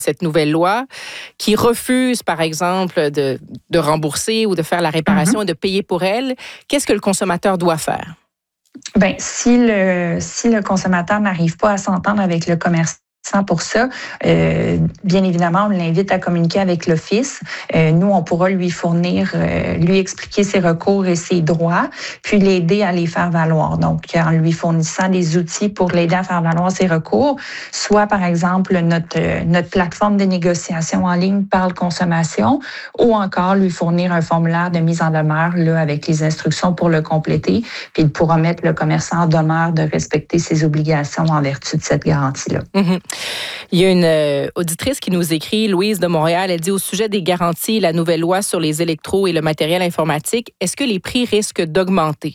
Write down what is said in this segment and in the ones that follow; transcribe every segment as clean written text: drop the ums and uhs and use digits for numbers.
cette nouvelle loi qui refuse, par exemple, de rembourser ou de faire la réparation et de payer pour elle, qu'est-ce que le consommateur doit faire? Bien, si le consommateur n'arrive pas à s'entendre avec le commerçant pour ça, bien évidemment, on l'invite à communiquer avec l'Office. Nous, on pourra lui fournir, lui expliquer ses recours et ses droits, puis l'aider à les faire valoir. Donc, en lui fournissant des outils pour l'aider à faire valoir ses recours, soit par exemple notre plateforme de négociation en ligne Parle Consommation, ou encore lui fournir un formulaire de mise en demeure là, avec les instructions pour le compléter, puis il pourra mettre le commerçant en demeure de respecter ses obligations en vertu de cette garantie-là. Mm-hmm. Il y a une auditrice qui nous écrit, Louise de Montréal, elle dit au sujet des garanties, la nouvelle loi sur les électros et le matériel informatique, est-ce que les prix risquent d'augmenter?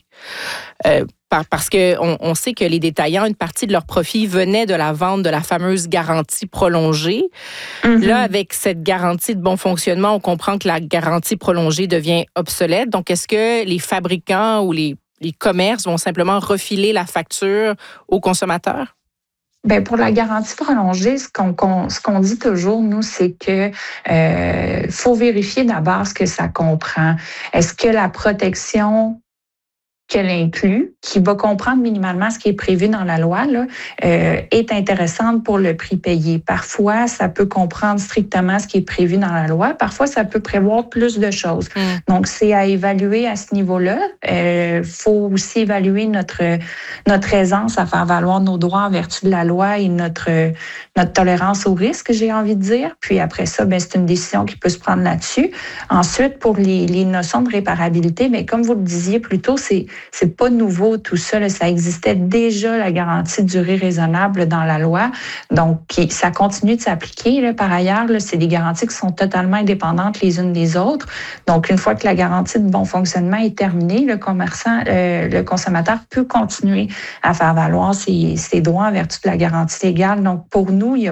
Parce qu'on sait que les détaillants, une partie de leur profit venait de la vente de la fameuse garantie prolongée. Mm-hmm. Là, avec cette garantie de bon fonctionnement, on comprend que la garantie prolongée devient obsolète. Donc, est-ce que les fabricants ou les commerces vont simplement refiler la facture aux consommateurs? Bien, pour la garantie prolongée, ce qu'on dit toujours, nous, c'est que faut vérifier d'abord ce que ça comprend. Est-ce que la protection qu'elle inclut, qui va comprendre minimalement ce qui est prévu dans la loi, là, est intéressante pour le prix payé. Parfois, ça peut comprendre strictement ce qui est prévu dans la loi. Parfois, ça peut prévoir plus de choses. Donc, c'est à évaluer à ce niveau-là. Faut aussi évaluer notre aisance à faire valoir nos droits en vertu de la loi et notre tolérance au risque, j'ai envie de dire. Puis après ça, ben, c'est une décision qui peut se prendre là-dessus. Ensuite, pour les notions de réparabilité, mais comme vous le disiez plus tôt, c'est pas nouveau tout ça. Là. Ça existait déjà, la garantie de durée raisonnable dans la loi. Donc, ça continue de s'appliquer. Là. Par ailleurs, là, c'est des garanties qui sont totalement indépendantes les unes des autres. Donc, une fois que la garantie de bon fonctionnement est terminée, le consommateur peut continuer à faire valoir ses droits en vertu de la garantie légale. Donc, pour nous, il n'y a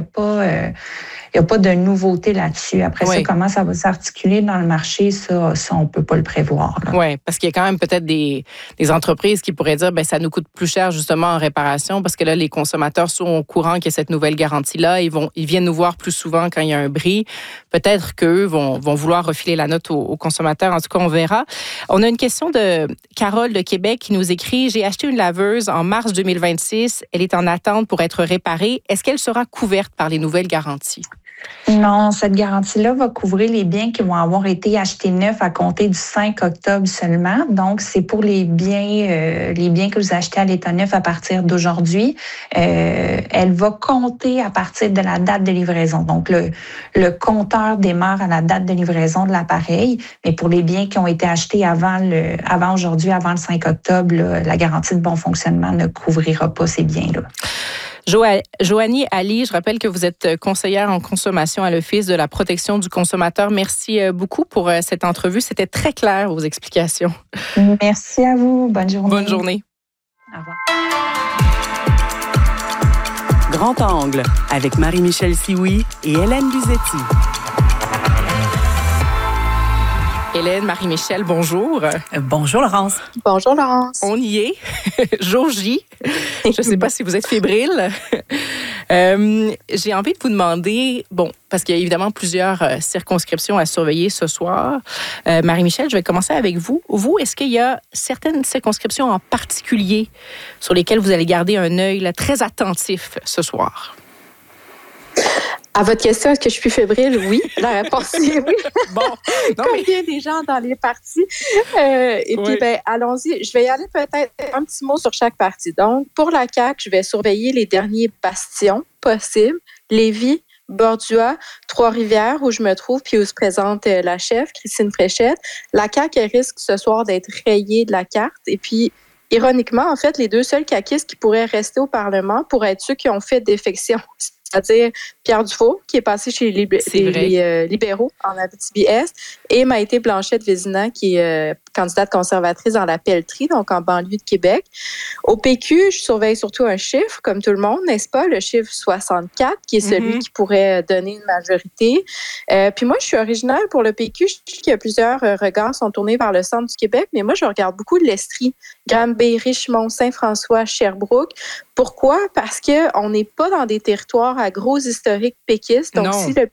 pas de nouveauté là-dessus. Après ça, comment ça va s'articuler dans le marché, ça on ne peut pas le prévoir. Oui, parce qu'il y a quand même peut-être des entreprises qui pourraient dire ça nous coûte plus cher justement en réparation parce que là, les consommateurs sont au courant qu'il y a cette nouvelle garantie-là. Ils viennent nous voir plus souvent quand il y a un bris. Peut-être qu'eux vont vouloir refiler la note aux consommateurs. En tout cas, on verra. On a une question de Carole de Québec qui nous écrit « J'ai acheté une laveuse en mars 2026. Elle est en attente pour être réparée. Est-ce qu'elle sera couverte par les nouvelles garanties? » Non, cette garantie-là va couvrir les biens qui vont avoir été achetés neufs à compter du 5 octobre seulement. Donc, c'est pour les biens que vous achetez à l'état neuf à partir d'aujourd'hui. Elle va compter à partir de la date de livraison. Donc, le compteur démarre à la date de livraison de l'appareil. Mais pour les biens qui ont été achetés avant aujourd'hui, avant le 5 octobre, là, la garantie de bon fonctionnement ne couvrira pas ces biens-là. Joanie Ali, je rappelle que vous êtes conseillère en consommation à l'Office de la protection du consommateur. Merci beaucoup pour cette entrevue. C'était très clair, vos explications. Merci à vous. Bonne journée. Bonne journée. Au revoir. Grand Angle avec Marie-Michel Sioui et Hélène Buzetti. Hélène, Marie-Michel, bonjour. Bonjour, Laurence. Bonjour, Laurence. On y est. Jour J. Je ne sais pas si vous êtes fébrile. J'ai envie de vous demander, parce qu'il y a évidemment plusieurs circonscriptions à surveiller ce soir. Marie-Michel, je vais commencer avec vous. Vous, est-ce qu'il y a certaines circonscriptions en particulier sur lesquelles vous allez garder un œil là, très attentif ce soir? À votre question, est-ce que je suis fébrile? Oui. La réponse est oui. Bon. Combien des gens dans les parties? Et puis, allons-y. Je vais y aller peut-être un petit mot sur chaque partie. Donc, pour la CAQ, je vais surveiller les derniers bastions possibles. Lévis, Bordua, Trois-Rivières, où je me trouve, puis où se présente la chef, Christine Fréchette. La CAQ, elle risque ce soir d'être rayée de la carte. Et puis, ironiquement, en fait, les deux seuls caquistes qui pourraient rester au Parlement pourraient être ceux qui ont fait défection. C'est-à-dire Pierre Dufault, qui est passé chez les libéraux en Abitibi-Est, et Maïté Blanchette-Vézina, qui est candidate conservatrice dans la Pelletrie, donc en banlieue de Québec. Au PQ, je surveille surtout un chiffre, comme tout le monde, n'est-ce pas? Le chiffre 64, qui est celui qui pourrait donner une majorité. Puis moi, je suis originale pour le PQ. Je sais qu'il y a plusieurs regards sont tournés vers le centre du Québec, mais moi, je regarde beaucoup l'Estrie, Granby, Richmond, Saint-François, Sherbrooke. Pourquoi? Parce qu'on n'est pas dans des territoires à gros historiques péquistes. Donc, si le